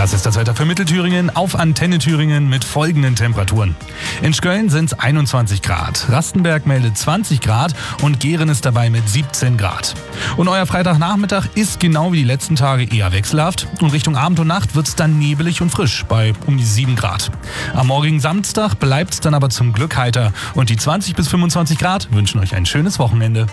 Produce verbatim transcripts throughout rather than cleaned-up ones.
Das ist das Wetter für Mittelthüringen auf Antenne Thüringen mit folgenden Temperaturen. In Schköln sind es einundzwanzig Grad, Rastenberg meldet zwanzig Grad und Gehren ist dabei mit siebzehn Grad. Und euer Freitagnachmittag ist genau wie die letzten Tage eher wechselhaft und Richtung Abend und Nacht wird es dann nebelig und frisch bei um die sieben Grad. Am morgigen Samstag bleibt es dann aber zum Glück heiter und die zwanzig bis fünfundzwanzig Grad wünschen euch ein schönes Wochenende.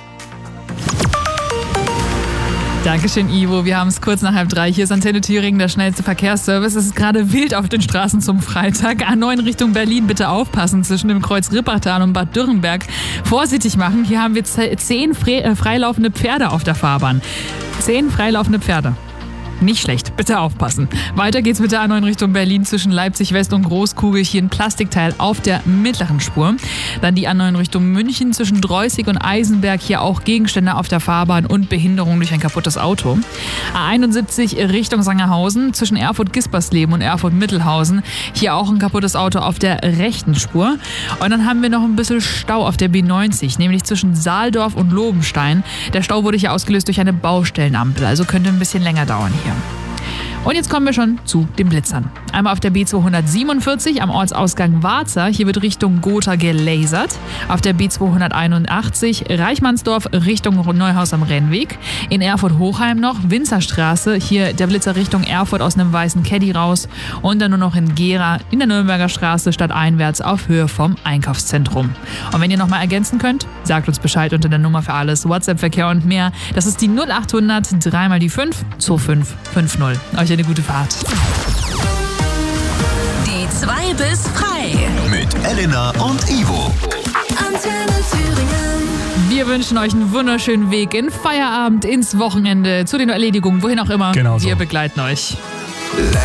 Dankeschön, Ivo. Wir haben es kurz nach halb drei. Hier ist Antenne Thüringen, der schnellste Verkehrsservice. Es ist gerade wild auf den Straßen zum Freitag. A neun Richtung Berlin, bitte aufpassen. Zwischen dem Kreuz Rippachtal und Bad Dürrenberg vorsichtig machen. Hier haben wir zehn freilaufende Pferde auf der Fahrbahn. Zehn freilaufende Pferde. Nicht schlecht, bitte aufpassen. Weiter geht's mit der A neun Richtung Berlin zwischen Leipzig West und Großkugel. Hier ein Plastikteil auf der mittleren Spur. Dann die A neun Richtung München zwischen Dreußig und Eisenberg. Hier auch Gegenstände auf der Fahrbahn und Behinderung durch ein kaputtes Auto. A einundsiebzig Richtung Sangerhausen zwischen Erfurt-Gispersleben und Erfurt-Mittelhausen. Hier auch ein kaputtes Auto auf der rechten Spur. Und dann haben wir noch ein bisschen Stau auf der B neunzig, nämlich zwischen Saaldorf und Lobenstein. Der Stau wurde hier ausgelöst durch eine Baustellenampel, also könnte ein bisschen länger dauern hier. Und jetzt kommen wir schon zu den Blitzern. Einmal auf der B zweihundertsiebenundvierzig am Ortsausgang Warza. Hier wird Richtung Gotha gelasert. Auf der B zweihunderteinundachtzig Reichmannsdorf Richtung Neuhaus am Rennweg. In Erfurt-Hochheim noch Winzerstraße. Hier der Blitzer Richtung Erfurt aus einem weißen Caddy raus. Und dann nur noch in Gera in der Nürnberger Straße stadteinwärts auf Höhe vom Einkaufszentrum. Und wenn ihr nochmal ergänzen könnt, sagt uns Bescheid unter der Nummer für alles. WhatsApp-Verkehr und mehr. Das ist die null achthundert drei mal die fünf zwei fünf fünf null. Euch eine gute Fahrt. Die zwei bis frei. Mit Elena und Ivo. Antenne Thüringen. Wir wünschen euch einen wunderschönen Weg in Feierabend, ins Wochenende, zu den Erledigungen, wohin auch immer. Genau so. Wir begleiten euch.